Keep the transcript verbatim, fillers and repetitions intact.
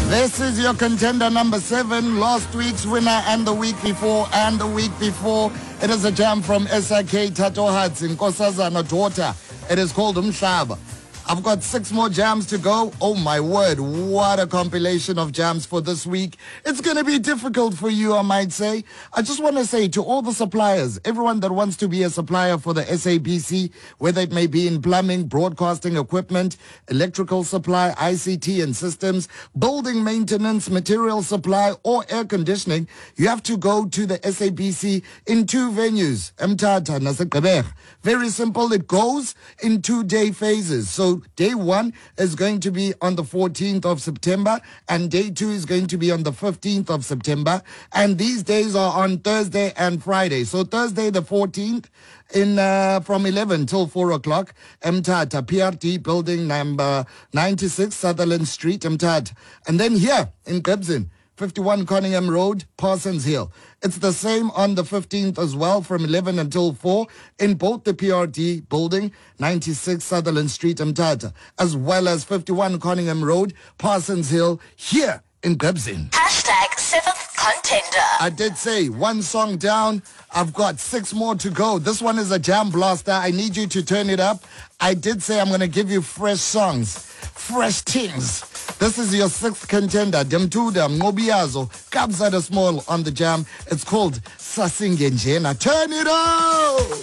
This is your contender number seven, last week's winner and the week before and the week before. It is a jam from S I K Thatohatsi in Nkosazana daughter. It is called Umhlaba. I've got six more jams to go. Oh my word, what a compilation of jams for this week. It's going to be difficult for you, I might say. I just want to say to all the suppliers, everyone that wants to be a supplier for the S A B C, whether it may be in plumbing, broadcasting equipment, electrical supply, I C T and systems, building maintenance, material supply, or air conditioning, you have to go to the S A B C in two venues, Mthatha naseGqeberha. Very simple. It goes in two-day phases. So day one is going to be on the fourteenth of September, and day two is going to be on the fifteenth of September. And these days are on Thursday and Friday. So Thursday the fourteenth in uh, from eleven till four o'clock, Mthatha, P R D building number ninety-six, Sutherland Street, Mthatha. And then here in Gibson, fifty-one Conningham Road, Parsons Hill. It's the same on the fifteenth as well, from eleven until four, in both the P R D building, ninety-six Sutherland Street, Mthatha, as well as fifty-one Conningham Road, Parsons Hill, here in Gibson. Hashtag seventh contender. I did say one song down. I've got six more to go. This one is a jam blaster. I need you to turn it up. I did say I'm going to give you fresh songs, fresh things. This is your sixth contender, Demtuda Mobiazo, Kabza the Small on the jam. It's called Sasingenjena. Turn it up!